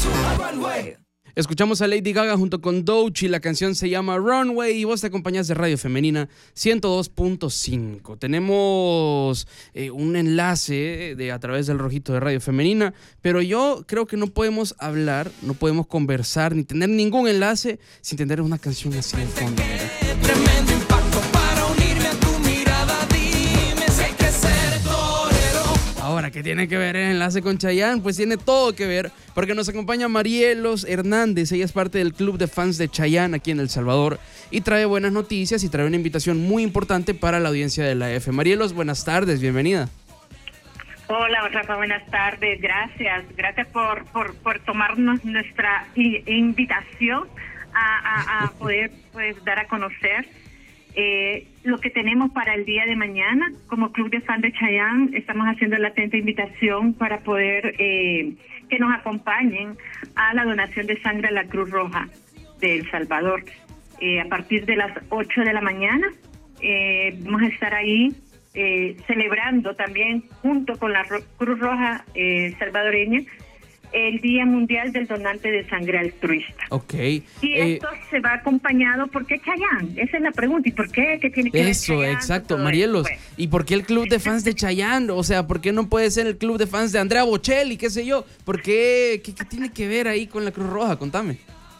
Escuchamos a Lady Gaga junto con Doechii, la canción se llama Runway y vos te acompañás de Radio Femenina 102.5. Tenemos un enlace a través del rojito de Radio Femenina, pero yo creo que no podemos hablar, no podemos conversar ni tener ningún enlace sin tener una canción así de fondo. Tremendo impacto para unirme a tu mirada, dime si hay que ser torero. Ahora, ¿qué tiene que ver el enlace con Chayanne? Pues tiene todo que ver, porque nos acompaña Marielos Hernández. Ella es parte del club de fans de Chayanne aquí en El Salvador y trae buenas noticias y trae una invitación muy importante para la audiencia de la F. Marielos, buenas tardes, bienvenida. Hola, Rafa, buenas tardes. Gracias por tomarnos nuestra invitación a poder pues dar a conocer lo que tenemos para el día de mañana. Como Club de Fans de Chayanne estamos haciendo la atenta invitación para poder que nos acompañen a la donación de sangre a la Cruz Roja de El Salvador. A partir de las 8 de la mañana vamos a estar ahí celebrando también junto con la Cruz Roja salvadoreña el Día Mundial del Donante de Sangre Altruista. Ok. Y esto se va acompañado, ¿por qué Chayanne? Esa es la pregunta, ¿y por qué? ¿Qué tiene que ver Eso, Chayanne? exacto, Todo Marielos. eso, pues. ¿Y por qué el club de fans de Chayanne? O sea, ¿por qué no puede ser el club de fans de Andrea Bocelli, qué sé yo? ¿Por qué? ¿Qué tiene que ver ahí con la Cruz Roja? Contame.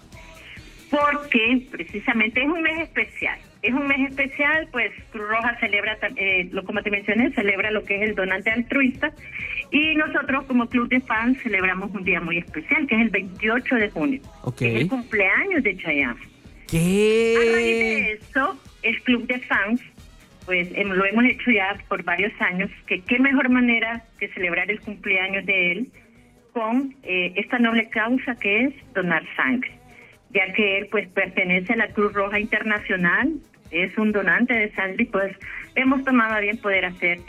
Porque precisamente es un mes especial. Es un mes especial, pues Cruz Roja celebra, como te mencioné, celebra lo que es el donante altruista. Y nosotros como Club de Fans celebramos un día muy especial, que es el 28 de junio. Ok. Que es el cumpleaños de Chayanne. ¿Qué? A raíz de eso, el Club de Fans, pues lo hemos hecho ya por varios años, que qué mejor manera que celebrar el cumpleaños de él con esta noble causa que es donar sangre, ya que él pues pertenece a la Cruz Roja Internacional, es un donante de sangre y pues hemos tomado a bien poder hacer,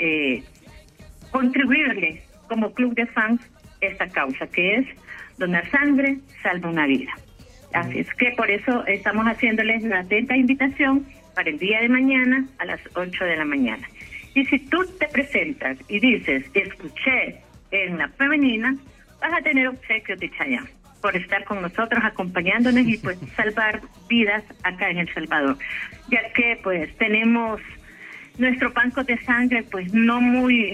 contribuirle como Club de Fans esta causa que es donar sangre, salva una vida. Así es que por eso estamos haciéndoles una atenta invitación para el día de mañana a las 8 de la mañana. Y si tú te presentas y dices, escuché en la femenina, vas a tener obsequios de Chayanne por estar con nosotros, acompañándonos y pues salvar vidas acá en El Salvador. Ya que pues tenemos nuestro banco de sangre pues no muy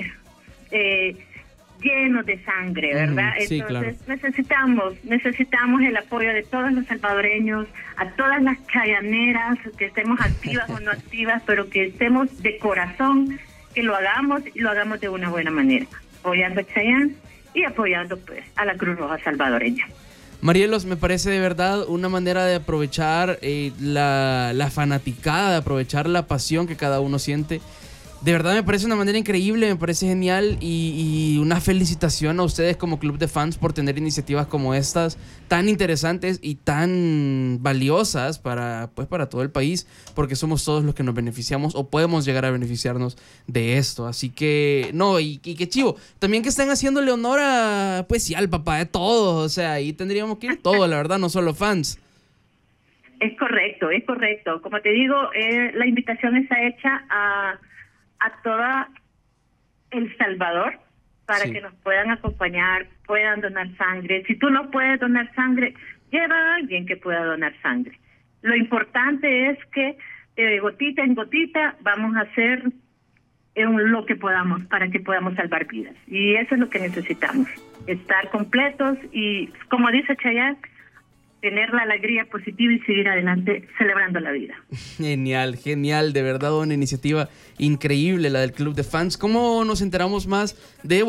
lleno de sangre, ¿verdad? Sí, Entonces claro. necesitamos el apoyo de todos los salvadoreños, a todas las chayaneras, que estemos activas o no activas, pero que estemos de corazón, que lo hagamos y lo hagamos de una buena manera, apoyando a Chayanne y apoyando pues a la Cruz Roja salvadoreña. Marielos, me parece de verdad una manera de aprovechar la fanaticada, de aprovechar la pasión que cada uno siente. De verdad me parece una manera increíble, me parece genial y una felicitación a ustedes como Club de Fans por tener iniciativas como estas tan interesantes y tan valiosas para todo el país, porque somos todos los que nos beneficiamos o podemos llegar a beneficiarnos de esto. Así que, no, y qué chivo. También que estén haciéndole honor a, pues sí, al papá de todos, o sea, ahí tendríamos que ir todos, la verdad, no solo fans. Es correcto. Como te digo, la invitación está hecha a toda El Salvador para Sí. que nos puedan acompañar, puedan donar sangre. Si tú no puedes donar sangre, lleva a alguien que pueda donar sangre. Lo importante es que de gotita en gotita vamos a hacer lo que podamos para que podamos salvar vidas. Y eso es lo que necesitamos, estar completos y, como dice Chayanne, tener la alegría positiva y seguir adelante celebrando la vida. Genial, de verdad una iniciativa increíble la del Club de Fans. ¿Cómo nos enteramos más de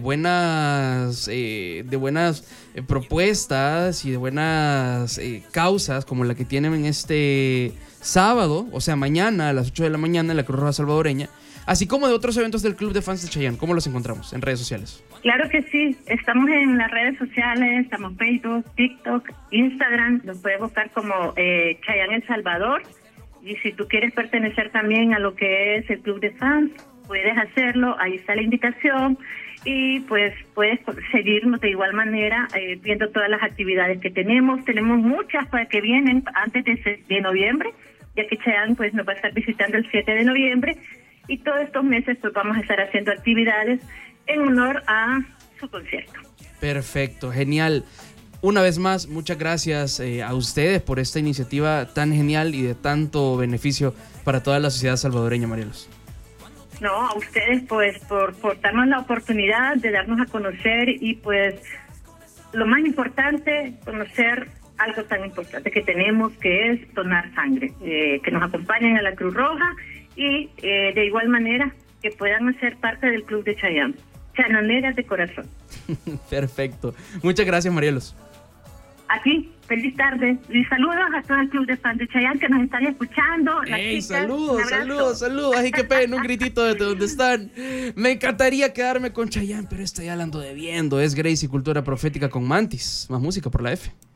buenas propuestas y de buenas causas como la que tienen en este sábado, o sea mañana a las 8 de la mañana en la Cruz Roja Salvadoreña, así como de otros eventos del Club de Fans de Chayanne? ¿Cómo los encontramos en redes sociales? Claro que sí, estamos en las redes sociales, estamos en Facebook, TikTok, Instagram, nos puedes buscar como Chayanne El Salvador, y si tú quieres pertenecer también a lo que es el Club de Fans, puedes hacerlo, ahí está la invitación, y pues puedes seguirnos de igual manera, viendo todas las actividades que tenemos muchas para que vienen antes de noviembre, ya que Chayanne pues nos va a estar visitando el 7 de noviembre, y todos estos meses pues vamos a estar haciendo actividades en honor a su concierto. Perfecto, genial. Una vez más, muchas gracias a ustedes por esta iniciativa tan genial y de tanto beneficio para toda la sociedad salvadoreña, Marielos. No, a ustedes pues por darnos la oportunidad de darnos a conocer y pues lo más importante, conocer algo tan importante que tenemos, que es donar sangre, que nos acompañen a la Cruz Roja y de igual manera que puedan ser parte del Club de Chayanne. Chananeras de corazón. Perfecto. Muchas gracias, Marielos. Aquí, feliz tarde y saludos a todo el Club de Fans de Chayanne que nos están escuchando. ¡Ey, saludos! Así que peguen un gritito desde donde están. Me encantaría quedarme con Chayanne, pero ya la ando debiendo. Es Gracie Cultura Profética con Mantis. Más música por la F.